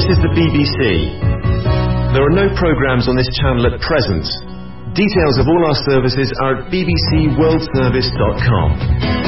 This is the BBC. There are no programmes on this channel at present. Details of all our services are at bbcworldservice.com.